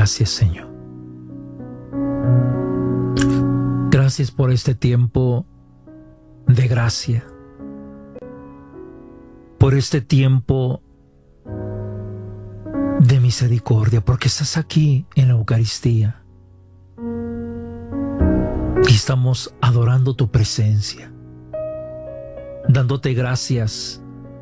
Gracias, Señor. Gracias por este tiempo de gracia, por este tiempo de misericordia, porque estás aquí en la Eucaristía y estamos adorando tu presencia, dándote gracias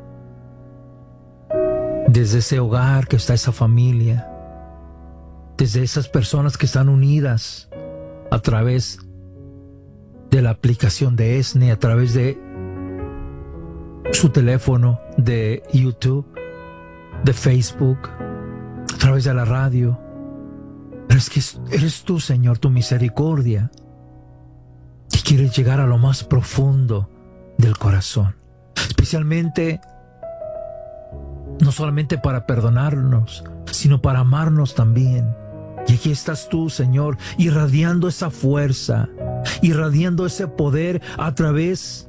desde ese hogar que está esa familia, desde esas personas que están unidas a través de la aplicación de ESNE, a través de su teléfono, de YouTube, de Facebook, a través de la radio. Pero es que eres tú, Señor, tu misericordia, que quieres llegar a lo más profundo del corazón, especialmente no solamente para perdonarnos, sino para amarnos también. Y aquí estás tú, Señor, irradiando esa fuerza, irradiando ese poder a través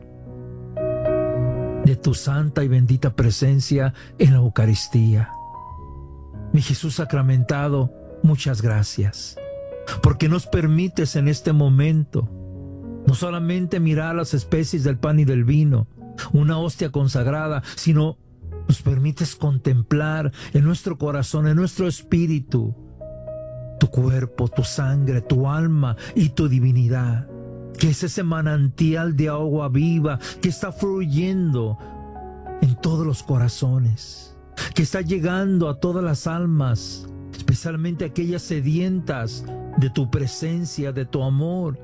de tu santa y bendita presencia en la Eucaristía. Mi Jesús sacramentado, muchas gracias, porque nos permites en este momento no solamente mirar las especies del pan y del vino, una hostia consagrada, sino nos permites contemplar en nuestro corazón, en nuestro espíritu, tu cuerpo, tu sangre, tu alma y tu divinidad, que es ese manantial de agua viva que está fluyendo en todos los corazones, que está llegando a todas las almas, especialmente aquellas sedientas de tu presencia, de tu amor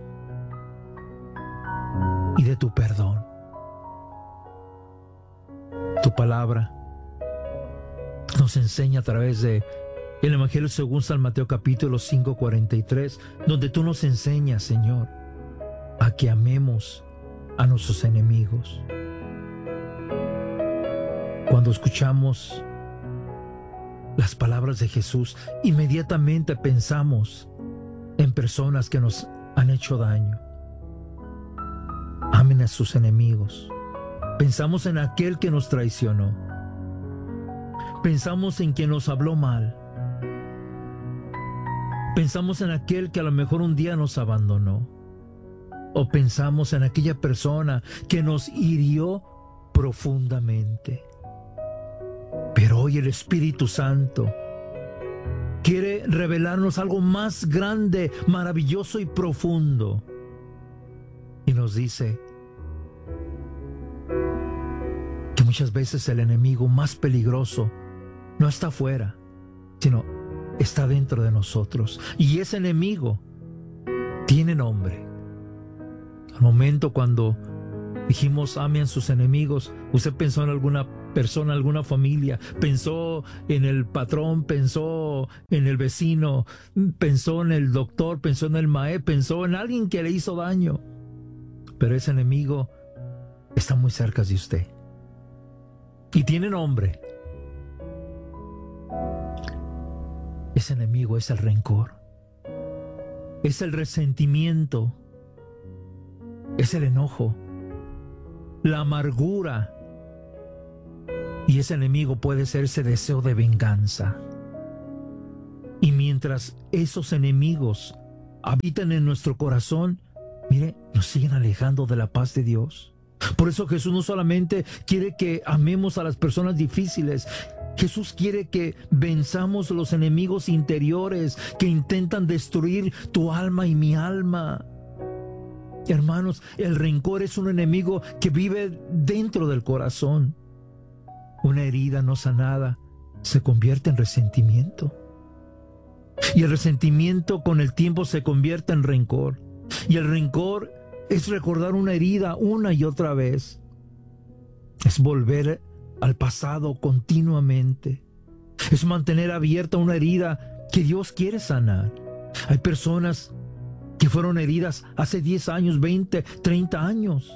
y de tu perdón. Tu palabra nos enseña a través de el Evangelio según San Mateo capítulo 5, 43, donde tú nos enseñas, Señor, a que amemos a nuestros enemigos. Cuando escuchamos las palabras de Jesús, inmediatamente pensamos en personas que nos han hecho daño. Amen a sus enemigos. Pensamos en aquel que nos traicionó. Pensamos en quien nos habló mal. Pensamos en aquel que a lo mejor un día nos abandonó. O pensamos en aquella persona que nos hirió profundamente. Pero hoy el Espíritu Santo quiere revelarnos algo más grande, maravilloso y profundo. Y nos dice que muchas veces el enemigo más peligroso no está afuera, sino está dentro de nosotros. Y ese enemigo tiene nombre. Al momento cuando dijimos amen a sus enemigos, usted pensó en alguna persona, alguna familia, pensó en el patrón, pensó en el vecino, pensó en el doctor, pensó en el maestro, pensó en alguien que le hizo daño. Pero ese enemigo está muy cerca de usted y tiene nombre. Ese enemigo es el rencor, es el resentimiento, es el enojo, la amargura. Y ese enemigo puede ser ese deseo de venganza. Y mientras esos enemigos habitan en nuestro corazón, mire, nos siguen alejando de la paz de Dios. Por eso Jesús no solamente quiere que amemos a las personas difíciles, Jesús quiere que venzamos los enemigos interiores que intentan destruir tu alma y mi alma. Hermanos, el rencor es un enemigo que vive dentro del corazón. Una herida no sanada se convierte en resentimiento. Y el resentimiento con el tiempo se convierte en rencor. Y el rencor es recordar una herida una y otra vez. Es volver al pasado continuamente. Es mantener abierta una herida que Dios quiere sanar. Hay personas que fueron heridas hace 10 años, 20, 30 años.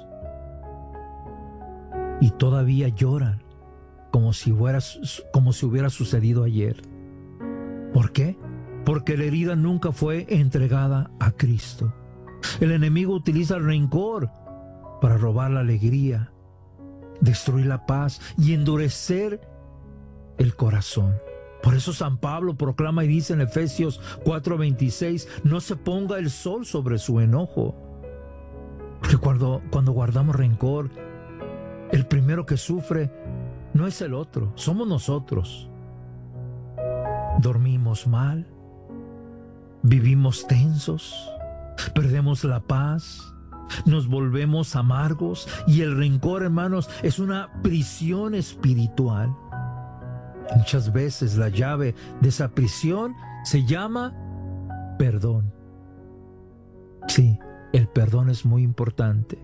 Y todavía lloran como si hubiera sucedido ayer. ¿Por qué? Porque la herida nunca fue entregada a Cristo. El enemigo utiliza el rencor para robar la alegría, destruir la paz y endurecer el corazón. Por eso San Pablo proclama y dice en Efesios 4:26, no se ponga el sol sobre su enojo. Porque cuando guardamos rencor, el primero que sufre no es el otro, somos nosotros. Dormimos mal, vivimos tensos, perdemos la paz, nos volvemos amargos y el rencor, hermanos, es una prisión espiritual. Muchas veces la llave de esa prisión se llama perdón. Sí, el perdón es muy importante.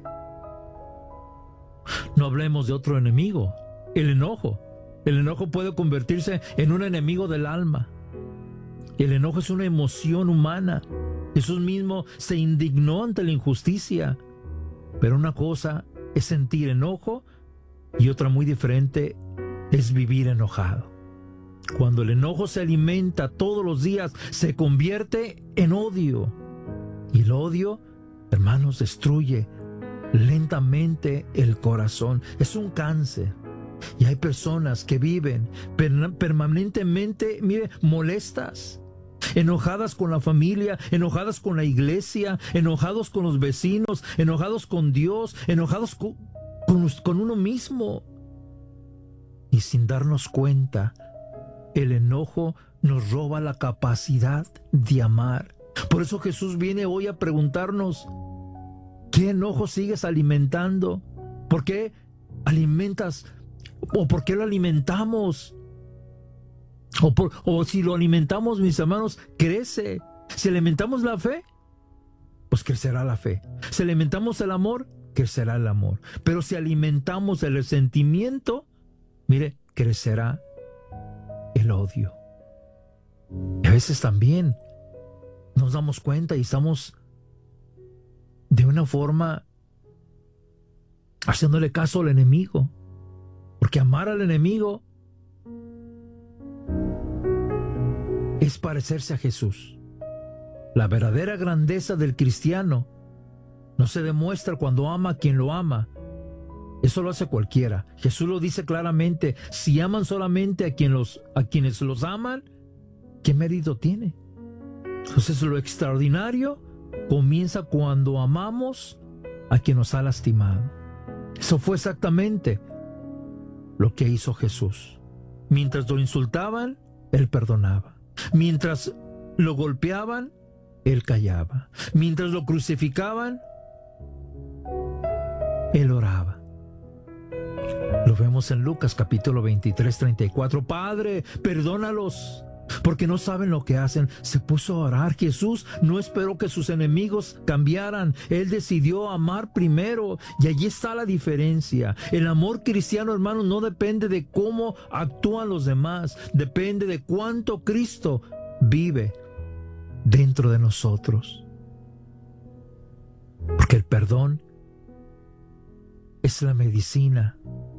No hablemos de otro enemigo, el enojo. El enojo puede convertirse en un enemigo del alma. El enojo es una emoción humana. Jesús mismo se indignó ante la injusticia. Pero una cosa es sentir enojo y otra muy diferente es vivir enojado. Cuando el enojo se alimenta todos los días, se convierte en odio. Y el odio, hermanos, destruye lentamente el corazón. Es un cáncer. Y hay personas que viven permanentemente, mire, molestas, enojadas con la familia, enojadas con la iglesia, enojados con los vecinos, enojados con Dios, enojados con uno mismo. Y sin darnos cuenta, el enojo nos roba la capacidad de amar. Por eso Jesús viene hoy a preguntarnos, ¿qué enojo sigues alimentando? ¿Por qué alimentas o por qué lo alimentamos? O si lo alimentamos, mis hermanos, crece. Si alimentamos la fe, pues crecerá la fe. Si alimentamos el amor, crecerá el amor. Pero si alimentamos el resentimiento, mire, crecerá el odio. Y a veces también nos damos cuenta y estamos de una forma haciéndole caso al enemigo. Porque amar al enemigo es parecerse a Jesús. La verdadera grandeza del cristiano no se demuestra cuando ama a quien lo ama. Eso lo hace cualquiera. Jesús lo dice claramente. Si aman solamente a quienes los aman, ¿qué mérito tiene? Entonces lo extraordinario comienza cuando amamos a quien nos ha lastimado. Eso fue exactamente lo que hizo Jesús. Mientras lo insultaban, Él perdonaba. Mientras lo golpeaban, Él callaba. Mientras lo crucificaban, Él oraba. Lo vemos en Lucas capítulo 23, 34. Padre, perdónalos, porque no saben lo que hacen. Se puso a orar. Jesús no esperó que sus enemigos cambiaran. Él decidió amar primero. Y allí está la diferencia. El amor cristiano, hermanos, no depende de cómo actúan los demás. Depende de cuánto Cristo vive dentro de nosotros. Porque el perdón es la medicina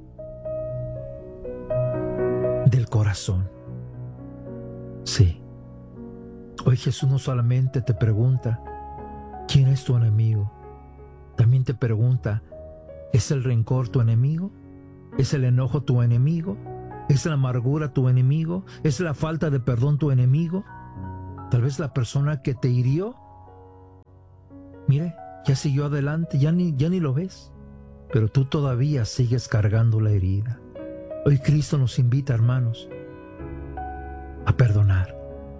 del corazón. Sí. Hoy Jesús no solamente te pregunta ¿quién es tu enemigo? También te pregunta, ¿es el rencor tu enemigo? ¿Es el enojo tu enemigo? ¿Es la amargura tu enemigo? ¿Es la falta de perdón tu enemigo? Tal vez la persona que te hirió, mire, ya siguió adelante, ya ni lo ves, pero tú todavía sigues cargando la herida. Hoy Cristo nos invita, hermanos, a perdonar,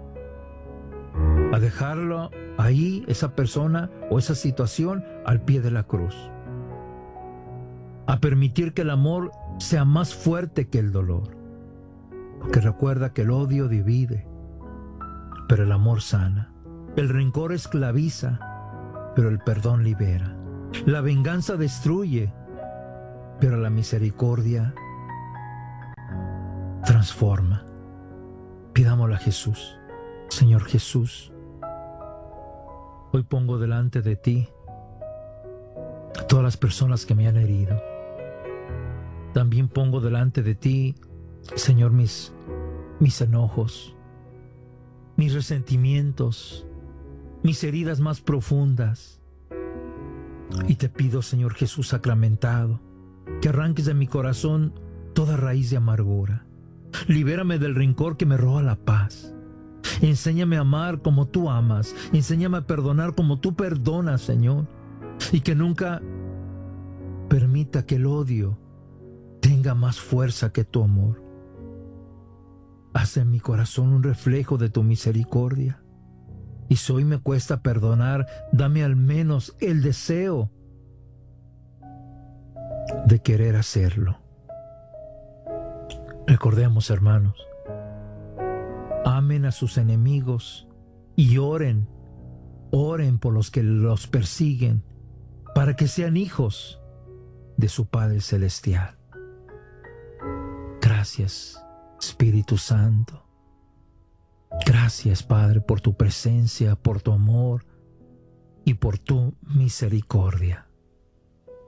a dejarlo ahí, esa persona o esa situación al pie de la cruz, a permitir que el amor sea más fuerte que el dolor, porque recuerda que el odio divide, pero el amor sana. El rencor esclaviza, pero el perdón libera. La venganza destruye, pero la misericordia transforma. Pidámosle a Jesús. Señor Jesús, hoy pongo delante de ti a todas las personas que me han herido. También pongo delante de ti, Señor, mis enojos, mis resentimientos, mis heridas más profundas. Y te pido, Señor Jesús sacramentado, que arranques de mi corazón toda raíz de amargura, Libérame del rencor que me roba la paz. Enséñame a amar como tú amas. Enséñame a perdonar como tú perdonas, Señor. Y que nunca permita que el odio tenga más fuerza que tu amor. Haz en mi corazón un reflejo de tu misericordia. Y si hoy me cuesta perdonar, dame al menos el deseo de querer hacerlo. Recordemos, hermanos, amen a sus enemigos y oren por los que los persiguen, para que sean hijos de su Padre Celestial. Gracias, Espíritu Santo. Gracias, Padre, por tu presencia, por tu amor y por tu misericordia.